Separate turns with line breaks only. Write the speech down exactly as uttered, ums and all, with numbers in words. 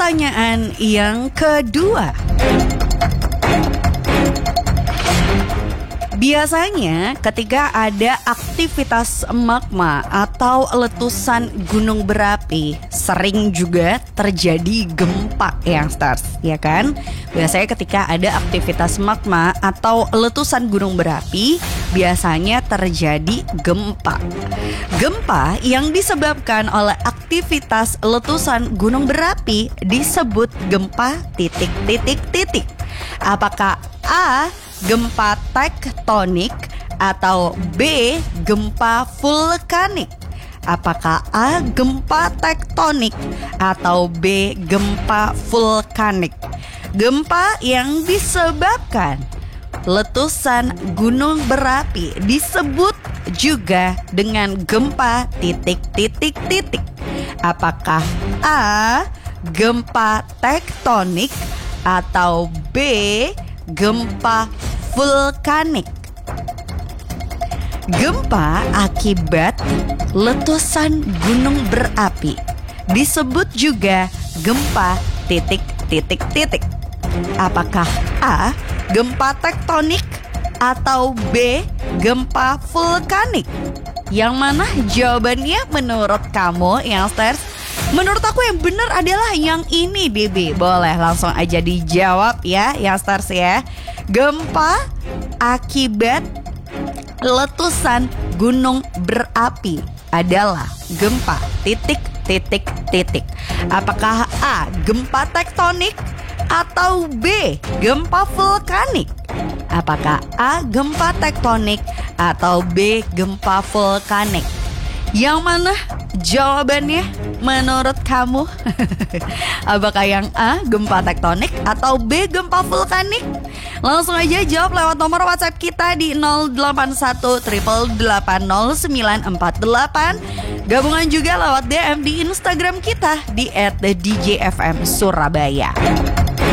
Pertanyaan yang kedua. Biasanya ketika ada aktivitas magma atau letusan gunung berapi, sering juga terjadi gempa, youngsters, ya kan? Biasanya ketika ada aktivitas magma atau letusan gunung berapi, biasanya terjadi gempa. Gempa yang disebabkan oleh aktivitas letusan gunung berapi disebut gempa titik-titik-titik. Apakah A, gempa tektonik, atau B, gempa vulkanik? Apakah A, gempa tektonik, atau B, gempa vulkanik? Gempa yang disebabkan letusan gunung berapi disebut juga dengan gempa titik-titik-titik. Apakah A, gempa tektonik, atau B, gempa vulkanik? Gempa akibat letusan gunung berapi disebut juga gempa titik-titik-titik. Apakah A, gempa tektonik, atau B, gempa vulkanik? Yang mana jawabannya menurut kamu, youngsters? Menurut aku yang benar adalah yang ini, Bibi. Boleh langsung aja dijawab ya, youngsters ya. Gempa akibat letusan gunung berapi adalah gempa titik-titik-titik. Apakah A, gempa tektonik, atau B, gempa vulkanik? Apakah A, gempa tektonik, atau B, gempa vulkanik? Yang mana jawabannya menurut kamu? Apakah yang A, gempa tektonik, atau B, gempa vulkanik? Langsung aja jawab lewat nomor WhatsApp kita di nol delapan satu delapan delapan nol sembilan empat delapan. Gabungan juga lewat D M di Instagram kita di et d j f m surabaya.